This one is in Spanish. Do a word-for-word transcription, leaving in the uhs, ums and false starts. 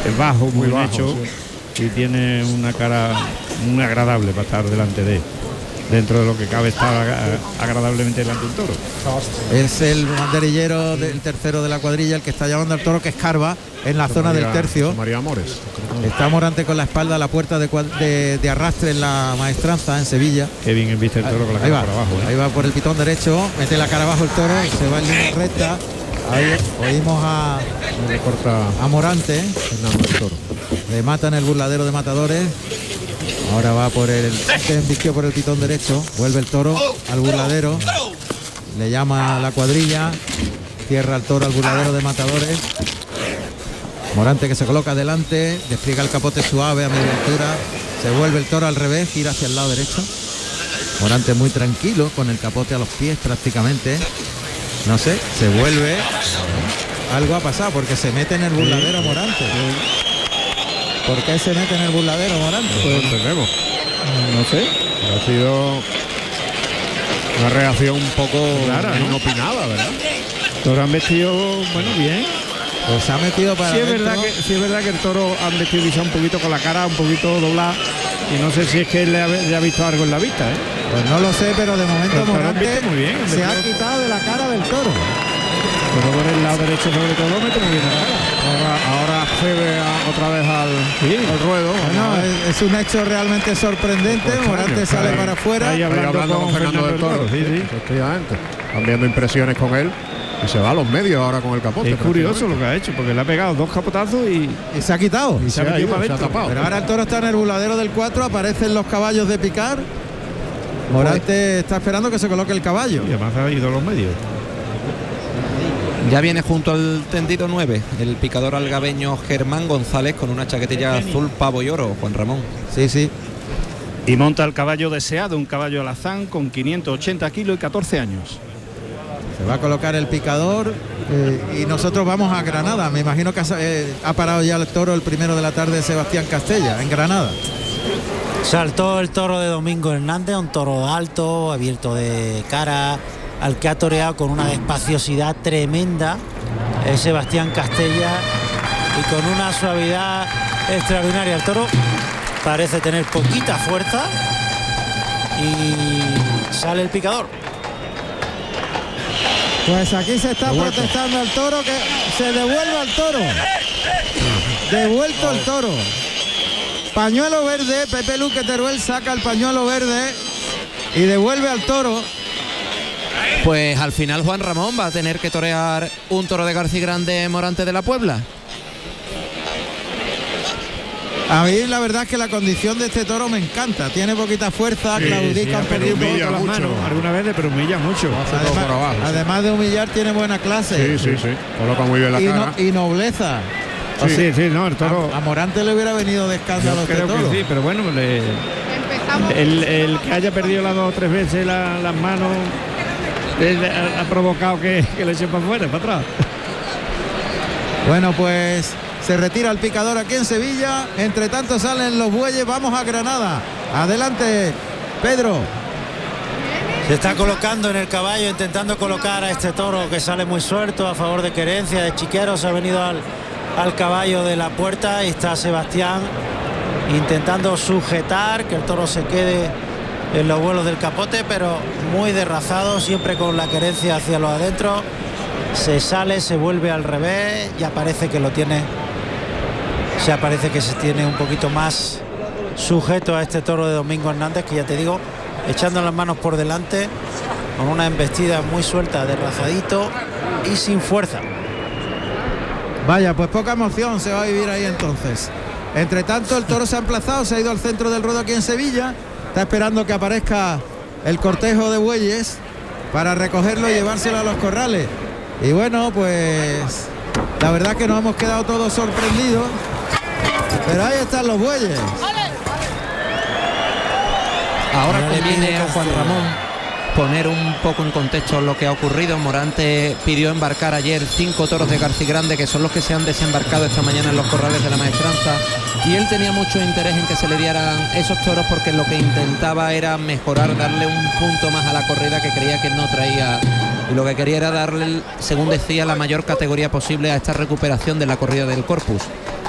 es bajo, muy, Muy bien bajo, hecho, sí. y tiene una cara muy agradable para estar delante de él. Dentro de lo que cabe está agradablemente delante del toro. Es el banderillero del tercero de la cuadrilla el que está llamando al toro, que escarba en la zona María, del tercio. María Amores. Está Morante con la espalda a la puerta de, de, de arrastre en la Maestranza en Sevilla. Qué bien viste el toro con la cara ahí va, por abajo, ¿eh? Ahí va por el pitón derecho, mete la cara abajo el toro, se va en línea recta. Ahí oímos a, Le corta a Morante, Fernando del Toro. le matan el burladero de matadores. Ahora va por el embistió por el pitón derecho, vuelve el toro al burladero, le llama a la cuadrilla, cierra el toro al burladero de matadores. Morante que se coloca adelante, despliega el capote suave a media altura, se vuelve el toro al revés, gira hacia el lado derecho. Morante muy tranquilo, con el capote a los pies prácticamente. No sé, se vuelve. Algo ha pasado porque se mete en el burladero Morante. ¿Por qué se mete en el burladero Morante? Pues entendemos. No sé. Ha sido una reacción un poco Clara, ¿no? inopinada, ¿verdad? Toro han vestido, bueno, bien. Pues se ha metido para Sí es, adentro. verdad que, sí es verdad que el toro han vestido quizá un poquito con la cara un poquito doblada, y no sé si es que le ha, le ha visto algo en la vista, ¿eh? Pues no lo sé, pero de momento Pero el toro Morante viste muy bien, el se ha toro. quitado de la cara del toro. Pero por el lado derecho sobre todo mete muy bien la cara. Ahora, ahora cede a- otra vez al, Sí. al ruedo. Bueno, es, es un hecho realmente sorprendente. Pues, Morante coño, sale ahí- para afuera. ahí Ahí hablando, hablando con, Fernando del Toro. Sí, sí. Efectivamente. Están viendo impresiones con él y se va a los medios ahora con el capote. Es curioso lo que ha hecho, porque le ha pegado dos capotazos y, Y se ha quitado. y se ha metido ido, para se ha adentro. tapado. Pero ahora el toro está en el burladero del cuatro, aparecen los caballos de picar. Morante está esperando que se coloque el caballo. Y además ha ido a los medios. Ya viene junto al tendido nueve el picador algabeño Germán González con una chaquetilla azul pavo y oro, Juan Ramón. Sí, sí. Y monta el caballo deseado, un caballo alazán con quinientos ochenta kilos y catorce años. Se va a colocar el picador eh, y nosotros vamos a Granada. Me imagino que ha, eh, ha parado ya el toro el primero de la tarde Sebastián Castella, en Granada. Saltó el toro de Domingo Hernández, un toro alto, abierto de cara, al que ha toreado con una despaciosidad tremenda es Sebastián Castella y con una suavidad extraordinaria. El toro parece tener poquita fuerza y sale el picador. Pues aquí se está Devuelto. protestando al toro, que se devuelve al toro. Devuelto el toro. Pañuelo verde, Pepe Luque Teruel saca el pañuelo verde y devuelve al toro. Pues al final Juan Ramón va a tener que torear un toro de García Grande Morante de la Puebla. A mí la verdad es que la condición de este toro me encanta. Tiene poquita fuerza, Sí, claudica un sí, pero poquito. humilla Con las mucho. manos, alguna vez, pero humilla mucho. Hace todo por abajo. Además, además de humillar, tiene buena clase. Sí, sí, sí. Coloca muy bien la y, cara. no- y nobleza. Sí, sí, sí, no, el toro. A, a Morante le hubiera venido de escándalo Yo este creo toro. que sí, pero bueno, le- el, el que haya perdido las dos o tres veces la- las manos eh, ha, ha provocado que, que le echen para afuera, para atrás. Bueno, pues se retira el picador aquí en Sevilla. Entre tanto salen los bueyes. Vamos a Granada. Adelante, Pedro. Se está colocando en el caballo, intentando colocar a este toro que sale muy suelto a favor de Querencia, de Chiquero. Se ha venido al, al caballo de la puerta y está Sebastián intentando sujetar, que el toro se quede en los vuelos del capote, pero muy derrazado, siempre con la Querencia hacia los adentro. Se sale, se vuelve al revés, ya parece que lo tiene, ya parece que se tiene un poquito más sujeto a este toro de Domingo Hernández, que ya te digo, echando las manos por delante, con una embestida muy suelta, derrazadito y sin fuerza. Vaya, pues poca emoción se va a vivir ahí entonces. Entre tanto, el toro se ha emplazado, se ha ido al centro del ruedo aquí en Sevilla. Está esperando que aparezca el cortejo de bueyes para recogerlo y llevárselo a los corrales. Y bueno, pues la verdad que nos hemos quedado todos sorprendidos. Pero ahí están los bueyes. Ahora Ya le conviene pide a Juan Castilla. Ramón poner un poco en contexto lo que ha ocurrido. Morante pidió embarcar ayer cinco toros de García Grande, que son los que se han desembarcado esta mañana en los corrales de la Maestranza, y él tenía mucho interés en que se le dieran esos toros porque lo que intentaba era mejorar, darle un punto más a la corrida que creía que no traía, y lo que quería era darle, según decía, la mayor categoría posible a esta recuperación de la corrida del Corpus.